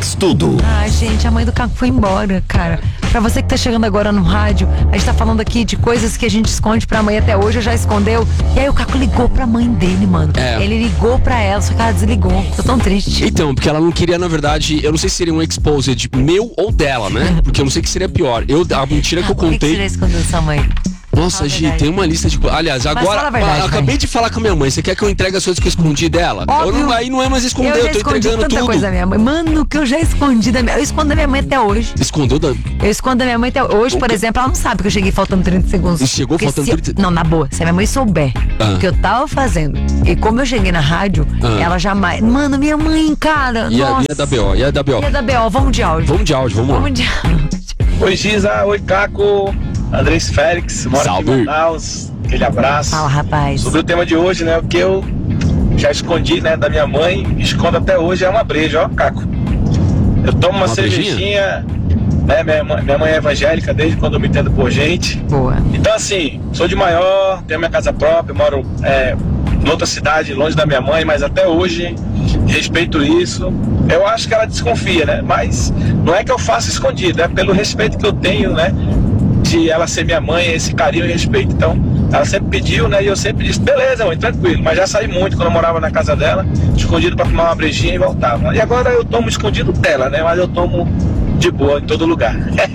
Contex Tudo. Ai, gente, a mãe do Caco foi embora, cara. Pra você que tá chegando agora no rádio, a gente tá falando aqui de coisas que a gente esconde pra mãe até hoje, já escondeu. E aí o Caco ligou pra mãe dele, mano. Ele ligou pra ela, só que ela desligou. Tô tão triste. Então, porque ela não queria, na verdade, eu não sei se seria um exposed meu ou dela, né? Porque eu não sei o que seria pior. A mentira que eu Por que contei... você já escondeu sua mãe? Nossa, Gi, tem uma lista de... Aliás, agora, fala a verdade, eu acabei de falar com a minha mãe. Você quer que eu entregue as coisas que eu escondi dela? Óbvio. Aí não é mais esconder, eu tô entregando tanta tudo. coisa da minha mãe. Mano, que eu já escondi da minha... Eu escondo da minha mãe até hoje. Escondeu da... Eu escondo da minha mãe até hoje, por exemplo, ela não sabe que eu cheguei faltando 30 segundos. E chegou faltando 30... Não, na boa, se a minha mãe souber o que eu tava fazendo, e como eu cheguei na rádio, ela jamais... Mano, minha mãe, cara, nossa. Ia da B.O., ia da B.O. Vamos de áudio. Vamos de áudio, vamos lá. Vamos de áudio. Oi, Giza. Oi, Caco. Andrés Félix, mora aqui em Manaus. Aquele abraço. Fala, rapaz. Sobre o tema de hoje, né? O que eu já escondi, né, da minha mãe, escondo até hoje, é uma breja, ó, Caco. Eu tomo uma cervejinha, né? Minha mãe é evangélica desde quando eu me entendo por gente. Boa. Então, assim, sou de Maior, tenho minha casa própria, moro em outra cidade, longe da minha mãe, mas até hoje respeito isso. Eu acho que ela desconfia, né? Mas não é que eu faça escondido, é pelo respeito que eu tenho, né? De ela ser minha mãe, esse carinho e respeito. Então, ela sempre pediu, né? E eu sempre disse, beleza, mãe, tranquilo. Mas já saí muito quando eu morava na casa dela, escondido pra tomar uma brejinha e voltava. E agora eu tomo escondido dela, né? Mas eu tomo de boa em todo lugar.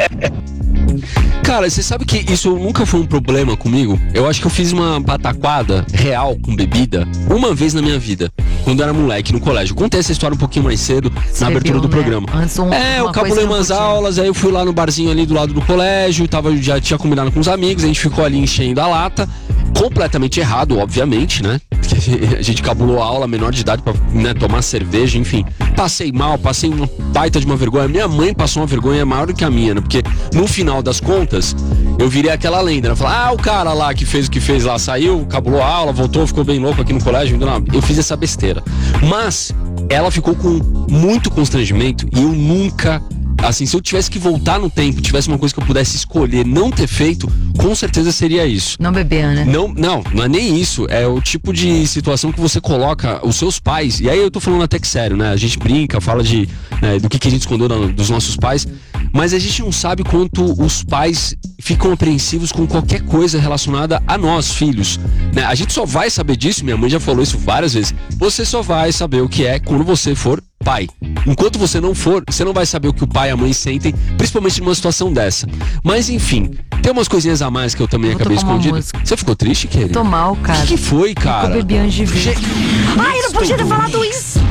Cara, você sabe que isso nunca foi um problema comigo? Eu acho que eu fiz uma pataquada real com bebida uma vez na minha vida, quando eu era moleque no colégio. Contei essa história um pouquinho mais cedo, na abertura do programa. Eu cabulei umas aulas, aí eu fui lá no barzinho ali do lado do colégio, já tinha combinado com os amigos, a gente ficou ali enchendo a lata. Completamente errado, obviamente, né? A gente cabulou a aula, menor de idade, pra, né, tomar cerveja, enfim. Passei mal, passei uma baita de uma vergonha. Minha mãe passou uma vergonha maior do que a minha, né? Porque no final das contas, eu virei aquela lenda, né? Falar, o cara lá que fez o que fez lá, saiu, cabulou a aula, voltou, ficou bem louco aqui no colégio. Eu fiz essa besteira. Mas ela ficou com muito constrangimento e eu nunca... Assim, se eu tivesse que voltar no tempo, tivesse uma coisa que eu pudesse escolher não ter feito, com certeza seria isso. Não beber, né? Não é nem isso. É o tipo de situação que você coloca os seus pais. E aí eu tô falando até que sério, né? A gente brinca, fala do que a gente escondeu dos nossos pais. Mas a gente não sabe quanto os pais ficam apreensivos com qualquer coisa relacionada a nós, filhos, né? A gente só vai saber disso, minha mãe já falou isso várias vezes. Você só vai saber o que é quando você for pai. Enquanto você não for, você não vai saber o que o pai e a mãe sentem, principalmente numa situação dessa. Mas enfim, tem umas coisinhas a mais que eu também acabei escondido. Você ficou triste, querido? Tô mal, cara. O que foi, cara? Eu bebi antes de vir. Ai, eu não podia ter falado isso!